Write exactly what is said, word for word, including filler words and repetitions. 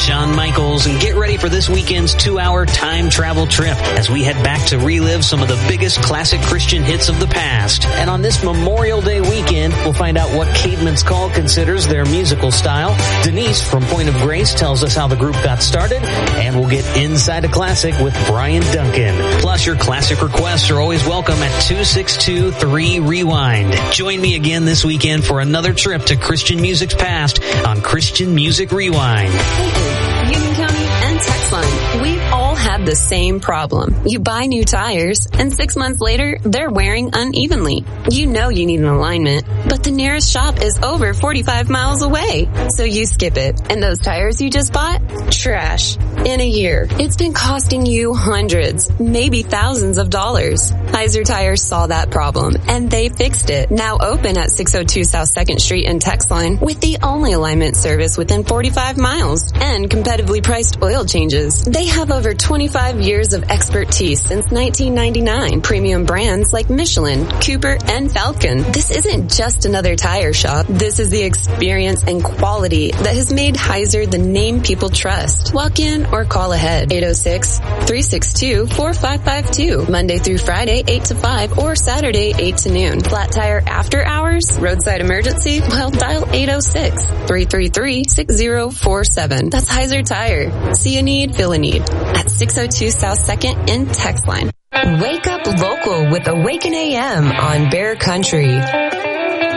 Shawn Michaels, and get ready for this weekend's two-hour time travel trip as we head back to relive some of the biggest classic Christian hits of the past. And on this Memorial Day weekend, we'll find out what Caedmon's Call considers their musical style. Denise from Point of Grace tells us how the group got started, and we'll get inside a classic with Brian Duncan. Plus, your classic requests are always welcome at two six two three rewind. Join me again this weekend for another trip to Christian music's past on Christian Music Rewind. Clayton, Union County, and Texline. We've all had the same problem. You buy new tires, and six months later, they're wearing unevenly. You know you need an alignment, but the nearest shop is over forty-five miles away. So you skip it. And those tires you just bought? Trash. In a year. It's been costing you hundreds, maybe thousands of dollars. Heiser Tires saw that problem, and they fixed it. Now open at six oh two South second Street in Texline with the only alignment service within forty-five miles and competitively priced oil changes. They have over twenty-five years of expertise since nineteen ninety-nine. Premium brands like Michelin, Cooper, and Falcon. This isn't just another tire shop. This is the experience and quality that has made Heiser the name people trust. Walk in or call ahead. eight oh six, three six two, four five five two. Monday through Friday, eight to five, or Saturday, eight to noon. Flat tire after hours? Roadside emergency? Well, dial eight oh six, three three three, six oh four seven. That's Heiser Tire. See a need, fill a need. At six oh two South second in Texline. Wake up local with Awaken A M on Bear Country.